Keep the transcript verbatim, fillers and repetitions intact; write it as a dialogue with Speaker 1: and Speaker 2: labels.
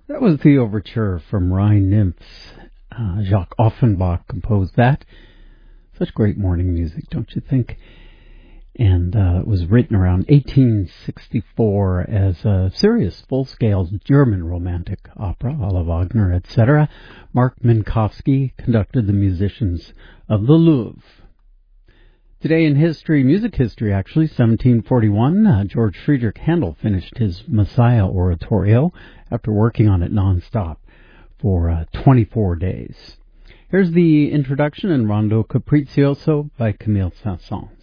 Speaker 1: That was the overture from Rhine Nymphs. Uh, Jacques Offenbach composed that. Such great morning music, don't you think? And uh, it was written around eighteen sixty-four as a serious, full-scale German romantic opera, a la Wagner, et cetera. Mark Minkowski conducted the musicians of the Louvre. Today in history, music history actually, seventeen forty-one, uh, George Friedrich Handel finished his Messiah oratorio after working on it nonstop for uh, twenty-four days. Here's the introduction in Rondo Capriccioso by Camille Saint-Saëns.